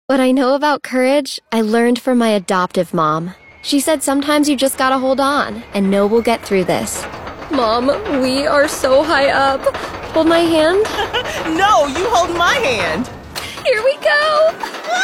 What I know about courage, I learned from my adoptive mom. She said sometimes you just gotta hold on and know we'll get through this. Mom, we are so high up. Hold my hand. No, you hold my hand. Here we go.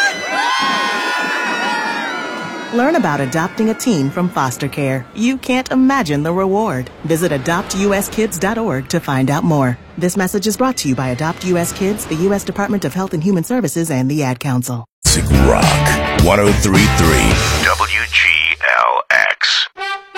Learn about adopting a teen from foster care. You can't imagine the reward. Visit adoptuskids.org to find out more. This message is brought to you by Adopt US Kids, the U.S. Department of Health and Human Services, and the Ad Council. Classic Rock 103.3 WGLX.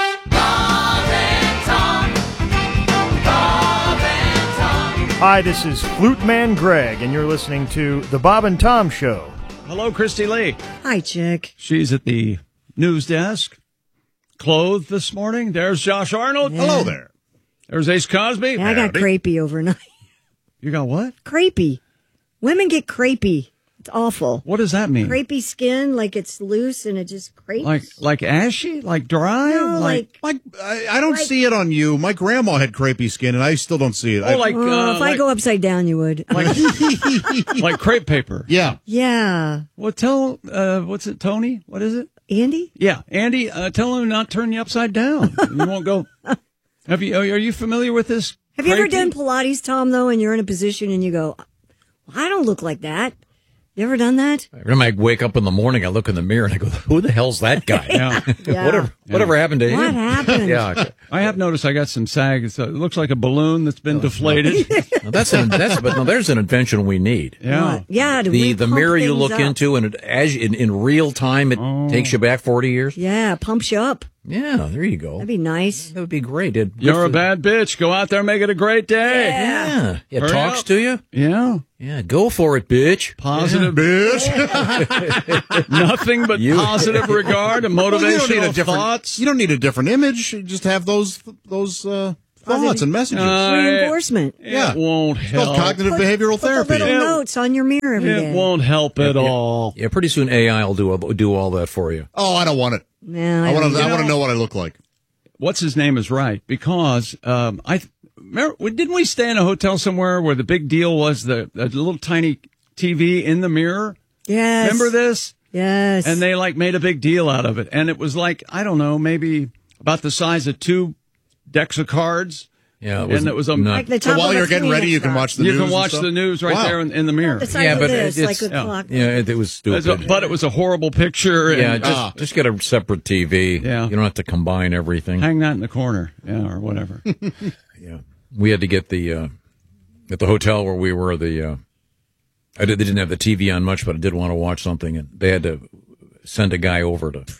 Hi, this is Flute Man Greg, and you're listening to The Bob and Tom Show. Hello, Christy Lee. Hi, Chick. She's at the news desk, clothed this morning. There's Josh Arnold. Yeah. Hello there. There's Ace Cosby. Yeah, I got crepey overnight. You got what? Crepey. Women get crepey. It's awful. What does that mean? Crepey skin, like it's loose and it just crepes. Like ashy? Like dry? No, like I don't see it on you. My grandma had crepey skin, and I still don't see it. Oh, if I go upside down, you would. Like crepe paper. Yeah. Yeah. Well, tell, what's it, Tony? What is it? Andy? Yeah, Andy, tell him not to turn you upside down. You won't go. Are you familiar with this? Have you ever done Pilates, Tom, though, and you're in a position and you go, I don't look like that. You ever done that? Every time I wake up in the morning, I look in the mirror and I go, who the hell's that guy? Yeah. Whatever happened to him? What happened? Yeah. I have noticed I got some sag. It looks like a balloon that's been deflated. No, there's an invention we need. Yeah. What? Yeah. The mirror you look into, and in real time, it takes you back 40 years. Yeah, pumps you up. Yeah, there you go. That'd be nice. That would be great. You're a bad bitch. Go out there and make it a great day. Yeah. It Hurry talks up. to you. Yeah. Yeah, go for it, bitch. Positive bitch. Nothing but positive regard and motivational thoughts. You don't need a different image. You just have those thoughts and messages. Reinforcement. It won't It's called help. cognitive behavioral Put the therapy. little notes on your mirror every day. It won't help at all. Yeah, pretty soon AI will do all that for you. Oh, I don't want it. No, I want to know what I look like. What's his name is right, because remember, didn't we stay in a hotel somewhere where the big deal was the little tiny TV in the mirror? Yes. Remember this? Yes. And they made a big deal out of it. And it was I don't know, maybe about the size of 2 decks of cards. Yeah, and it was like the top so while of you're a getting ready, you can watch the news. You can watch the news right there in the mirror. The side of this, like a clock. Yeah, it was stupid. But it was a horrible picture. Yeah, And, just get a separate TV. Yeah. You don't have to combine everything. hang that in the corner, or whatever. Yeah, we had to get the at the hotel where we were. They didn't have the TV on much, but I did want to watch something, and they had to send a guy over to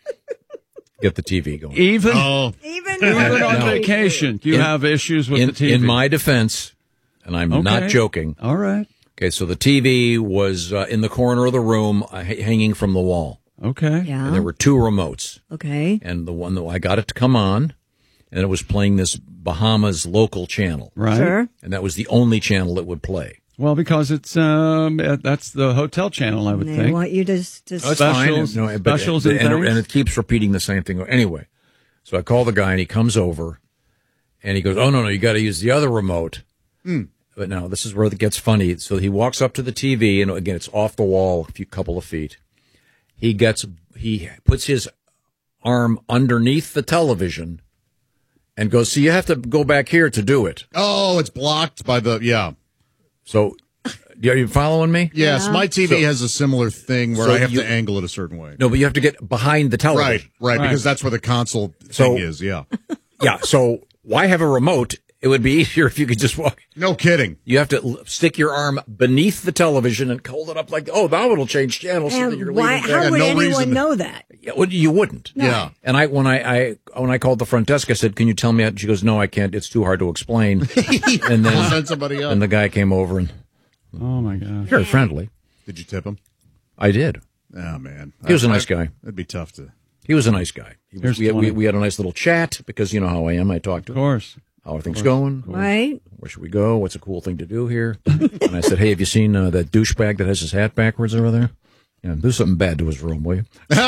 get the TV going. Even Even on vacation, you have issues with the TV. In my defense, and I'm not joking. All right. Okay, so the TV was in the corner of the room, hanging from the wall. Okay. Yeah. And there were 2 remotes. Okay. And the one that I got it to come on, and it was playing this Bahamas local channel. Right. Sure. And that was the only channel it would play. Well, because it's that's the hotel channel, I would They think. want you to Specials, specials and things. And it keeps repeating the same thing. Anyway, so I call the guy, and he comes over, and he goes, oh, no, you got to use the other remote. But now, this is where it gets funny. So he walks up to the TV, and again, it's off the wall a couple of feet. He puts his arm underneath the television and goes, so you have to go back here to do it. Oh, it's blocked by the, So, are you following me? Yes, my TV has a similar thing where So I have to angle it a certain way. No, but you have to get behind the television. Right, because that's where the console thing is, yeah. Yeah, so why have a remote? It would be easier if you could just walk. No kidding. You have to stick your arm beneath the television and hold it up like, now it'll change channels so that you're leaving. How would anyone know that? Yeah, well, you wouldn't. No. Yeah. And when I called the front desk, I said, "Can you tell me?" She goes, "No, I can't. It's too hard to explain." And then send somebody up. And the guy came over and Oh my gosh. very friendly. Did you tip him? I did. Oh man, He was a nice guy. It'd be tough to. He was a nice guy. We had a nice little chat because you know how I am. I talked to Of him. course. How are things going? Right? Where should we go? What's a cool thing to do here? And I said, hey, have you seen that douchebag that has his hat backwards over there? Yeah, do something bad to his room, will you?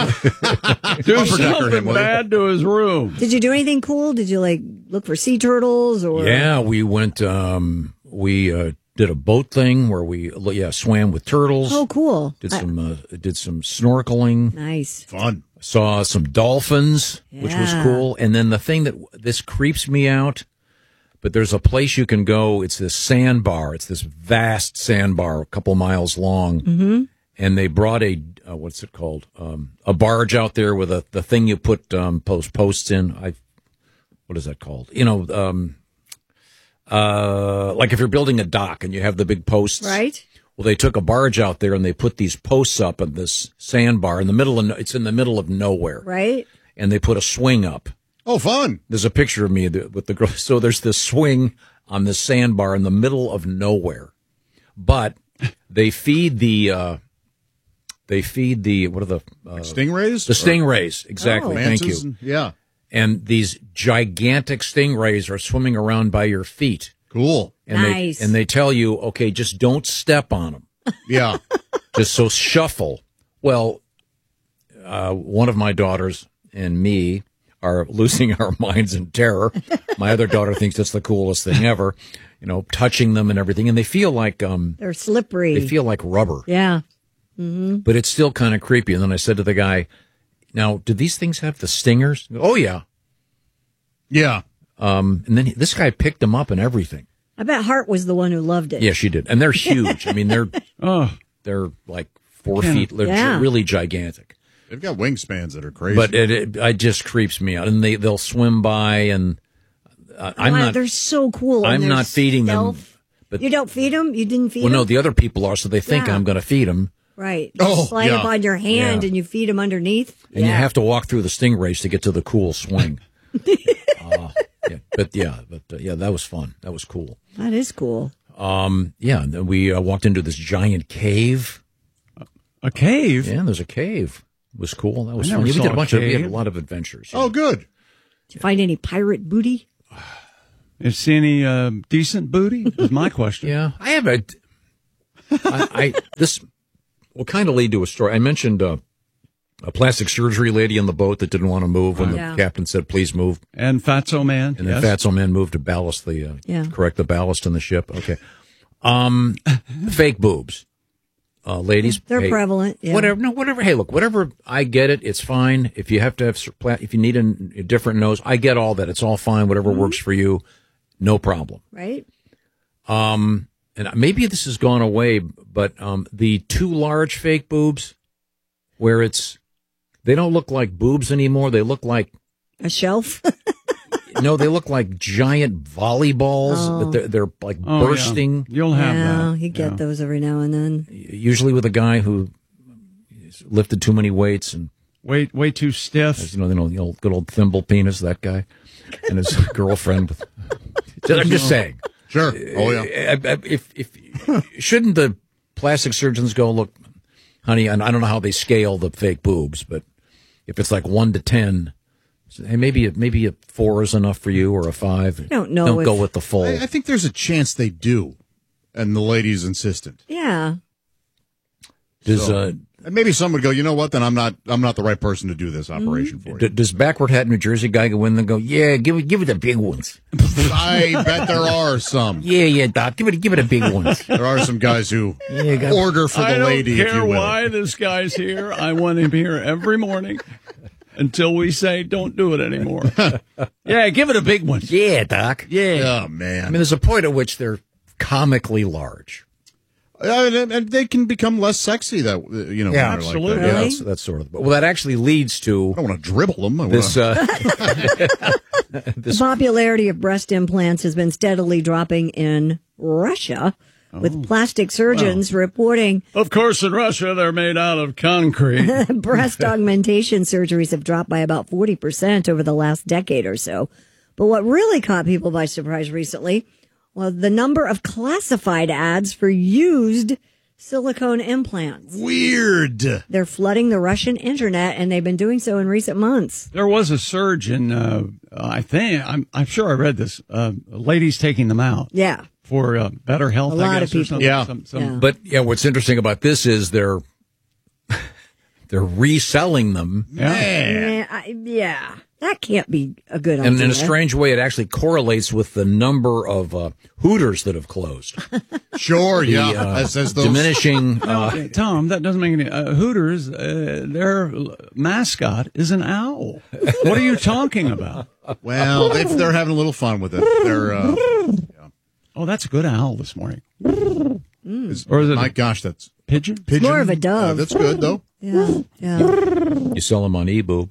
Do something bad to his room. Did you do anything cool? Did you look for sea turtles or? Yeah, we went. We did a boat thing where we swam with turtles. Oh, cool. Did some snorkeling. Nice. Fun. Saw some dolphins, which was Yeah. cool. And then the thing that this creeps me out, but there's a place you can go. It's this sandbar. It's this vast sandbar, a couple miles long. Mm-hmm. And they brought a what's it called? A barge out there with the thing you put posts in. What is that called? Like if you're building a dock and you have the big posts. Right. Well, they took a barge out there and they put these posts up on this sandbar in the middle of it's in the middle of nowhere. Right. And they put a swing up. Oh, fun. There's a picture of me with the girl. So there's this swing on this sandbar in the middle of nowhere. But they feed the what are the stingrays? The stingrays, exactly. Oh. Thank Mantas you. Yeah. And these gigantic stingrays are swimming around by your feet. Cool. And Nice. they tell you, okay, just don't step on them. Yeah. Just so shuffle. Well, one of my daughters and me are losing our minds in terror. My other daughter thinks it's the coolest thing ever, touching them and everything. And they feel like, They're slippery. they feel like rubber, Yeah. Mm-hmm. but it's still kind of creepy. And then I said to the guy, now, do these things have the stingers? Oh, yeah. Yeah. And then this guy picked them up and everything. I bet Hart was the one who loved it. Yeah, she did. And they're huge. I mean, they're like 4 feet. They're Yeah. really gigantic. They've got wingspans that are crazy. But it just creeps me out. And they'll swim by, and I'm Wow, not. They're so cool. and I'm they're not feeding them. stealth. But You don't feed them? You didn't feed well, them? no, the other people are, so they think Yeah. I'm going to feed them. Right. You Oh, slide yeah. up on your hand Yeah. and you feed them underneath. And you have to walk through the stingrays to get to the cool swing. But that was fun. That was cool. That is cool. And then we walked into this giant cave. A cave? Yeah, there's a cave. It was cool. That was I fun. never We saw did a we had a cave. lot of adventures. Oh, good. Did you find any pirate booty? You see any decent booty? Is my question. Yeah, I have this will kind of lead to a story. I mentioned a plastic surgery lady in the boat that didn't want to move when Yeah. the captain said, please move. And Fatso Man. And then Fatso Man moved to ballast correct the ballast in the ship. Okay. Fake boobs. Ladies. They're hey, prevalent. Yeah. Whatever. Hey, look, whatever. I get it. It's fine. If you have to have, if you need a different nose, I get all that. It's all fine. Whatever works for you. No problem. Right? And maybe this has gone away, but the too large fake boobs, where they don't look like boobs anymore. They look like A shelf? no, they look like giant volleyballs. But they're like bursting. Yeah. You'll have Yeah, that. you get those every now and then. Usually with a guy who lifted too many weights and Way too stiff. the old good old thimble penis. That guy and his girlfriend. I'm just saying. Sure. Oh, yeah. If shouldn't the plastic surgeons go, look, honey, and I don't know how they scale the fake boobs, but if it's like 1 to 10, hey, maybe a 4 is enough for you, or a 5. I don't know Don't if- go with the full. I think there's a chance they do, and the lady's insistent. Yeah. Does And maybe some would go, you know what? Then I'm not the right person to do this operation for you. does backward hat New Jersey guy go in and go, yeah, give it the big ones. I bet there are some. Yeah, doc, give it the big ones. There are some guys who Yeah, order for the I lady, don't if care you will. why this guy's here. I want him here every morning until we say don't do it anymore. Yeah, give it a big one. Yeah, doc. Yeah. Oh, man. I mean, there's a point at which they're comically large. And they can become less sexy, when they're like absolutely. that. Yeah, Really? that's sort of. Well, that actually leads to I don't want to dribble them. I this. The popularity of breast implants has been steadily dropping in Russia, with plastic surgeons reporting Of course, in Russia, they're made out of concrete. breast augmentation surgeries have dropped by about 40% over the last decade or so. But what really caught people by surprise recently was the number of classified ads for used silicone implants. Weird. They're flooding the Russian internet, and they've been doing so in recent months. There was a surge in, I'm sure I read this, ladies taking them out Yeah. for better health, A lot I of guess, or people. something. Yeah. Some- Yeah. But yeah, what's interesting about this is they're they're reselling them. Yeah, that can't be a good idea. And in a strange way, it actually correlates with the number of Hooters that have closed. Sure, yeah. As those diminishing. Tom, that doesn't make any. Hooters, their mascot is an owl. What are you talking about? Well, they're having a little fun with it. They're. Oh, that's a good owl this morning. Or is it? My gosh, that's pigeon. It's more of a dove. That's good though. Yeah. You sell them on eBoob.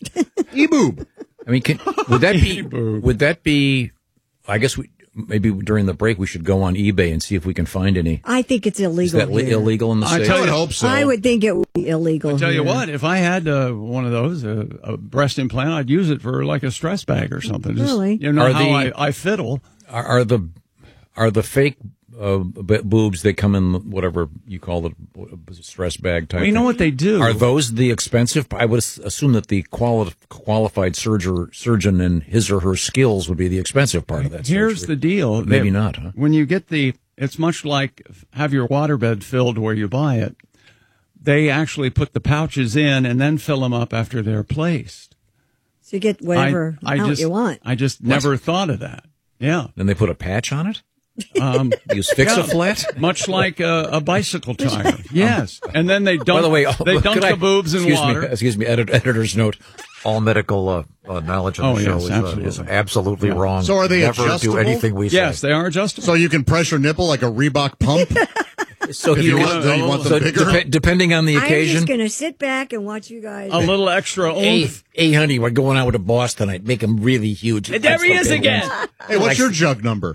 eBoob. I mean, would that be? Would that be? I guess maybe during the break we should go on eBay and see if we can find any. I think it's illegal. Is that illegal in the state? I would hope so. I would think it would be illegal. I tell you here. what, if I had one of those, a breast implant, I'd use it for like a stress bag or something. Just, Really? You know how I fiddle. Are the fake boobs, they come in whatever you call it, stress bag type? Well, you know what they do? Are those the expensive? I would assume that the qualified surgeon and his or her skills would be the expensive part of that. Here's surgery. the deal. Maybe not, huh? When you get it's much like have your waterbed filled where you buy it. They actually put the pouches in and then fill them up after they're placed. So you get whatever amount you want. I just never thought of that. Yeah. Then they put a patch on it? Use Fix-A-Flat? Much like a bicycle tire. Yes. And then they dunk, By the way, they dunk the boobs in water. Excuse me, editor's note. All medical knowledge on the show is absolutely wrong. So are they Never adjustable? do anything we say. Yes, they are adjustable. So you can press your nipple like a Reebok pump? So if you want them bigger? Depending on the occasion. I'm just going to sit back and watch you guys. A little extra oomph. Hey, honey, we're going out with the boss tonight. Make them really huge. There he is again. Hey, what's your jug number?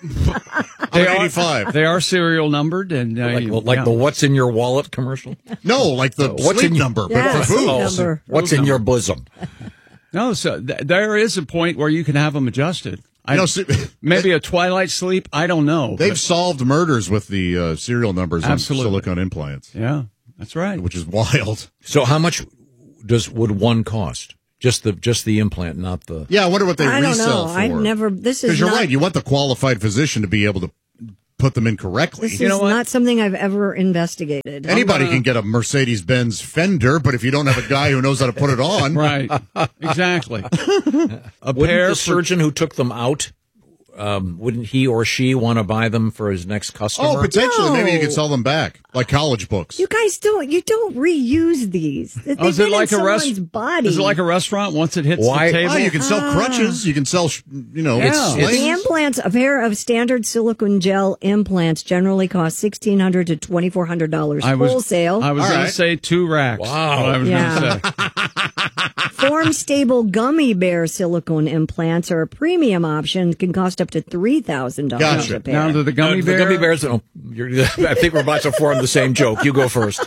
They 85. They are serial numbered, and like the "What's in your wallet" commercial. No, like the what's sleep in your, number, Yeah, but for sleep boobs. number. What's in your bosom? No, so there is a point where you can have them adjusted. Maybe a twilight sleep. I don't know. They've solved murders with the serial numbers Absolutely. on silicone implants. Yeah, that's right. Which is wild. So, how much would one cost? Just the implant, not the. Yeah, I wonder what they I don't resell know. for. I've never. This is Because you're not, right. You want the qualified physician to be able to put them in correctly. This is not something I've ever investigated. Anybody can get a Mercedes-Benz Fender, but if you don't have a guy who knows how to put it on. Right. Exactly. Wouldn't the surgeon who took them out, wouldn't he or she want to buy them for his next customer? Oh, potentially. No. Maybe you could sell them back, like college books. You guys don't reuse these. They've is it been like in a someone's body. Is it like a restaurant once it hits Why? the table? Oh, you can sell crutches. You can sell, Yeah. The slings. implants, a pair of standard silicone gel implants generally cost $1,600 to $2,400 wholesale. I was going right. to say 2 racks. Wow. I was Yeah. going to say. Form stable gummy bear silicone implants are a premium option, can cost up to $3,000 Gotcha. a pair. Now to the gummy bear. The gummy bears. Oh, I think we're about to form the same joke. You go first.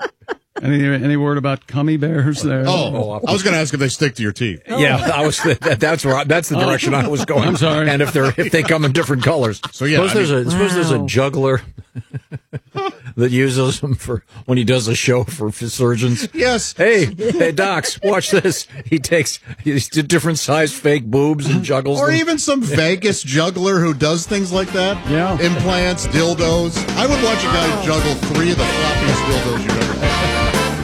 Any word about gummy bears there? Oh, I was going to ask if they stick to your teeth. Yeah, that's the direction I was going. I'm sorry. And if they come in different colors. So, yeah, suppose there's a Wow. juggler that uses them for when he does a show for surgeons. Yes. Hey, docs, watch this. He takes different sized fake boobs and juggles Or them. even some Vegas juggler who does things like that. Yeah. Implants, dildos. I would watch a guy juggle 3 of the floppiest dildos you've ever had.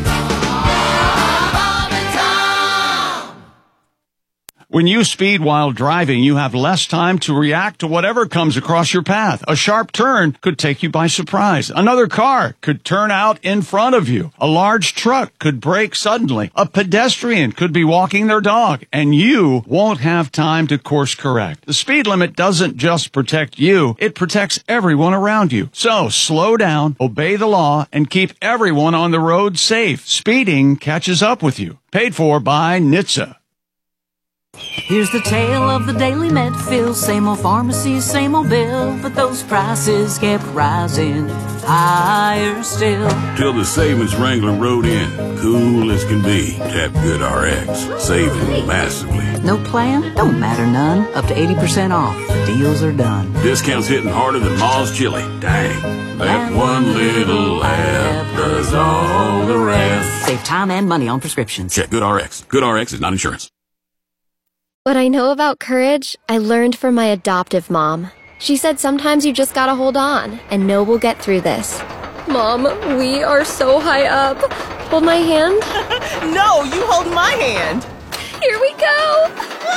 When you speed while driving, you have less time to react to whatever comes across your path. A sharp turn could take you by surprise. Another car could turn out in front of you. A large truck could brake suddenly. A pedestrian could be walking their dog, and you won't have time to course correct. The speed limit doesn't just protect you, it protects everyone around you. So slow down, obey the law, and keep everyone on the road safe. Speeding catches up with you. Paid for by NHTSA. Here's the tale of the Daily Medfield. Same old pharmacy, same old bill, but those prices kept rising higher still. Till the savings Wrangler rode in, cool as can be. Tap Good RX, saving massively. No plan? Don't matter none. Up to 80% off. The deals are done. Discounts hitting harder than Ma's chili. Dang, that one little app does all the rest. Save time and money on prescriptions. Check Good RX. Good RX is not insurance. What I know about courage, I learned from my adoptive mom. She said sometimes you just gotta hold on and know we'll get through this. Mom, we are so high up. Hold my hand? No, you hold my hand. Here we go!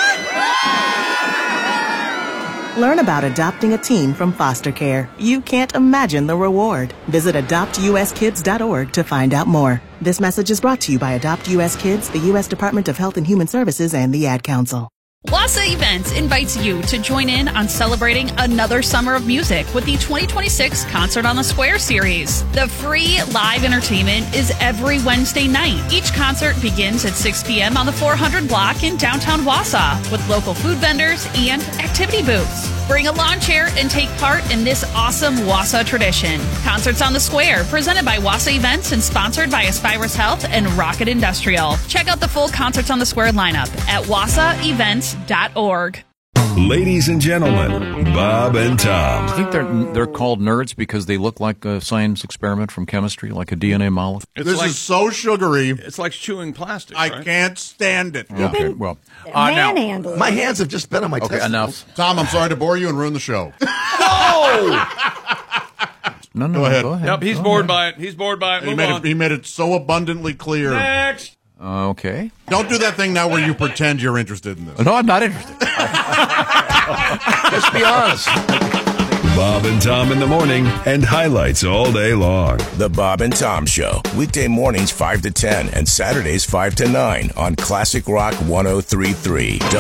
Learn about adopting a teen from foster care. You can't imagine the reward. Visit adoptuskids.org to find out more. This message is brought to you by Adopt U.S. Kids, the U.S. Department of Health and Human Services, and the Ad Council. Wassa Events invites you to join in on celebrating another summer of music with the 2026 Concert on the Square series. The free live entertainment is every Wednesday night. Each concert begins at 6 p.m. on the 400 block in downtown Wausau with local food vendors and activity booths. Bring a lawn chair and take part in this awesome Wausau tradition. Concerts on the Square, presented by Wassa Events and sponsored by Aspirus Health and Rocket Industrial. Check out the full Concerts on the Square lineup at wassaevents.org. Ladies and gentlemen, Bob and Tom. I think they're called nerds because they look like a science experiment from chemistry, like a DNA molecule. This is so sugary. It's like chewing plastic. I right? can't stand it. Okay, well, Manhandling. My hands have just been on my okay, testicles. enough. Tom, I'm sorry to bore you and ruin the show. No, Go ahead. Yep, he's bored by it. He's bored by it. Move on. He made it so abundantly clear. Next. Okay. Don't do that thing now where you pretend you're interested in this. No, I'm not interested. Just be honest. Bob and Tom in the morning and highlights all day long. The Bob and Tom Show. Weekday mornings 5 to 10 and Saturdays 5 to 9 on Classic Rock 103.3.